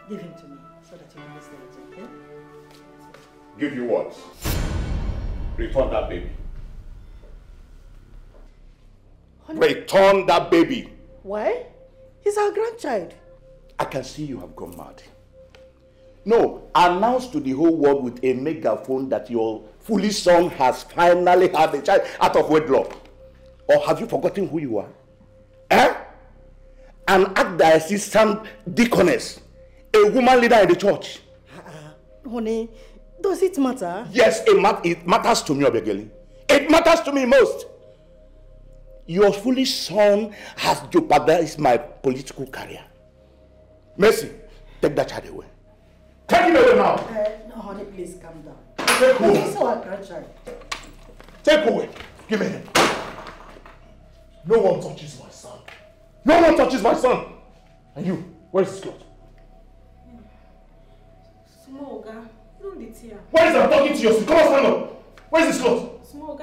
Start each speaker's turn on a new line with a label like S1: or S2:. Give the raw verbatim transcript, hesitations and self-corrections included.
S1: Give him to me so that you can stay with him, okay?
S2: Give you what? Return that baby.
S1: Honey.
S2: Return that baby.
S1: Why? He's our grandchild.
S2: I can see you have gone mad. No, announce to the whole world with a megaphone that your foolish son has finally had a child out of wedlock. Or have you forgotten who you are? Eh? An archdiocese deaconess, a woman leader in the church.
S1: Uh, honey, does it matter?
S2: Yes, it, mat it matters to me, Obiageli. It matters to me most. Your foolish son has jeopardized my political career. Mercy, take that child away. Take him away now.
S1: Uh, no, honey, please calm down.
S2: Take away.
S1: He's our grandchild.
S2: Take away. Give me him. No one touches my son. No one touches my son. And you, where's his clothes?
S3: Small guy, don't be here.
S2: Why is I'm talking to you? Come on, stand up. Where's his clothes?
S3: Small guy.